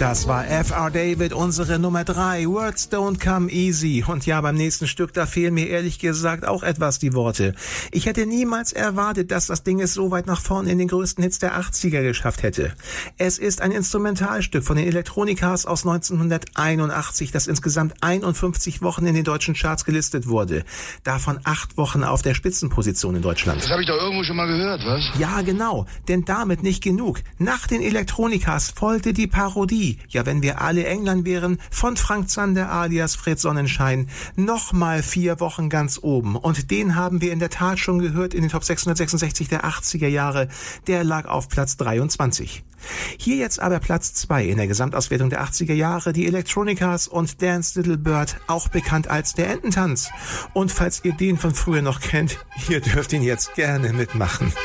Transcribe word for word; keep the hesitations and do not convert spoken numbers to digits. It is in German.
Das war F R David, unsere Nummer drei. Words don't come easy. Und ja, beim nächsten Stück, da fehlen mir ehrlich gesagt auch etwas die Worte. Ich hätte niemals erwartet, dass das Ding es so weit nach vorn in den größten Hits der achtziger geschafft hätte. Es ist ein Instrumentalstück von den Electronicas aus neunzehnhunderteinundachtzig, das insgesamt einundfünfzig Wochen in den deutschen Charts gelistet wurde. Davon acht Wochen auf der Spitzenposition in Deutschland. Das habe ich doch irgendwo schon mal gehört, was? Ja, genau. Denn damit nicht genug. Nach den Electronicas folgte die Parodie. Ja, wenn wir alle England wären, von Frank Zander alias Fred Sonnenschein, nochmal vier Wochen ganz oben. Und den haben wir in der Tat schon gehört in den Top sechshundertsechsundsechzig der achtziger Jahre. Der lag auf Platz dreiundzwanzig. Hier jetzt aber Platz zwei in der Gesamtauswertung der achtziger Jahre, die Electronicas und Dance Little Bird, auch bekannt als der Ententanz. Und falls ihr den von früher noch kennt, ihr dürft ihn jetzt gerne mitmachen.